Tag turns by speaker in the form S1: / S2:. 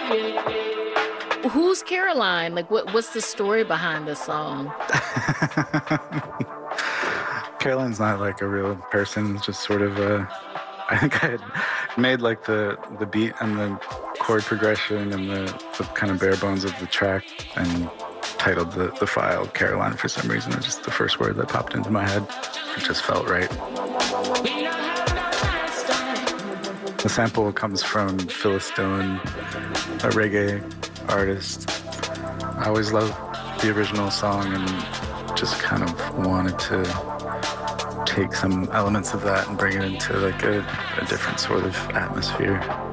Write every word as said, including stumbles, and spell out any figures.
S1: Who's Caroline? Like, what? What's the story behind this song?
S2: Caroline's not like a real person. It's just sort of a. I think I had made like the the beat and the chord progression and the, the kind of bare bones of the track and titled the, the file Caroline for some reason. It was just the first word that popped into my head. It just felt right. The sample comes from Phyllis Dillon, a reggae artist. I always loved the original song and just kind of wanted to take some elements of that and bring it into like a, a different sort of atmosphere.